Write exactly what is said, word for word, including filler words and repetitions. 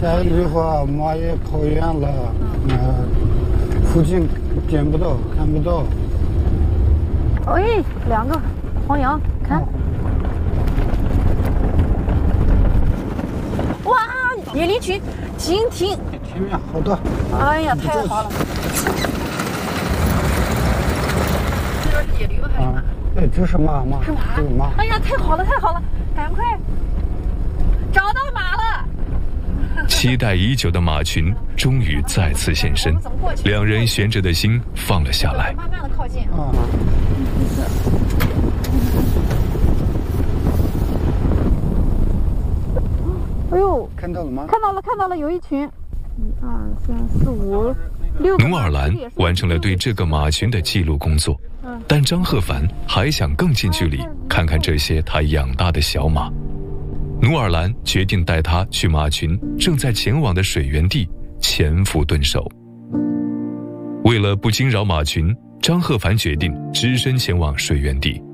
下雨话马也跑远了，嗯、呃，附近见不到，看不到。 哎，两个黄羊，看。哦、哇，野驴群，停停！ 前面好多。 哎呀，太好了！这边是野驴还是马？ 哎，这是马马， 是马， 这是马。 哎呀，太好了，太好了，赶快找到马了！ 期待已久的马群终于再次现身，两人悬着的心放了下来。 慢慢的靠近啊！ 哎呦， 看到了吗？ 看到了，看到了，有一群，一二三四五六。 努尔兰完成了对这个马群的记录工作，但张鹤凡还想更近距离看看这些他养大的小马。努尔兰决定带他去马群正在前往的水源地潜伏蹲守。为了不惊扰马群，张鹤凡决定只身前往水源地。